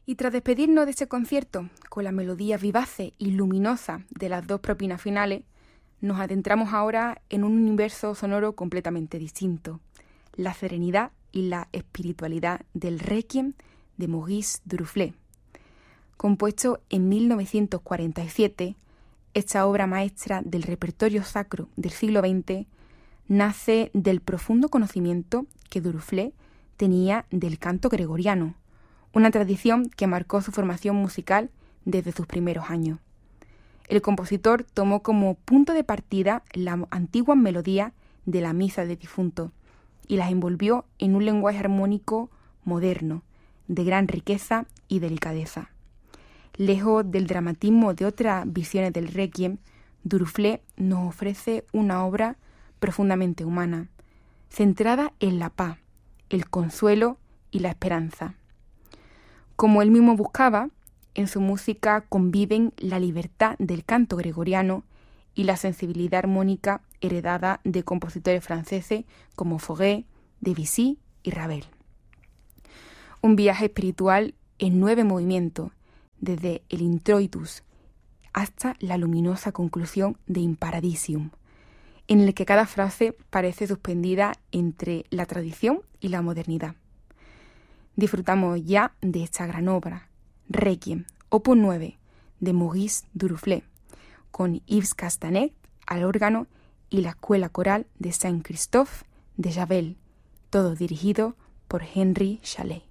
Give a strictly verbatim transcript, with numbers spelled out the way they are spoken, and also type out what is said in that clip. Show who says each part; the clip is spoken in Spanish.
Speaker 1: Y tras despedirnos de este concierto con la melodía vivace y luminosa de las dos propinas finales, nos adentramos ahora en un universo sonoro completamente distinto, la serenidad y la espiritualidad del Requiem de Maurice Duruflé. Compuesto en mil novecientos cuarenta y siete, esta obra maestra del repertorio sacro del siglo veinte nace del profundo conocimiento que Duruflé tenía del canto gregoriano, una tradición que marcó su formación musical desde sus primeros años. El compositor tomó como punto de partida las antiguas melodías de la misa de difuntos y las envolvió en un lenguaje armónico moderno, de gran riqueza y delicadeza. Lejos del dramatismo de otras visiones del Requiem, Duruflé nos ofrece una obra profundamente humana, centrada en la paz, el consuelo y la esperanza. Como él mismo buscaba, en su música conviven la libertad del canto gregoriano y la sensibilidad armónica heredada de compositores franceses como Fauré, Debussy y Ravel. Un viaje espiritual en nueve movimientos, desde el Introitus hasta la luminosa conclusión de In Paradisium, en el que cada frase parece suspendida entre la tradición y la modernidad. Disfrutamos ya de esta gran obra, Requiem, opus nueve, de Maurice Duruflé, con Yves Castanet al órgano y la escuela coral de Saint-Christophe de Javel, todo dirigido por Henry Chalet.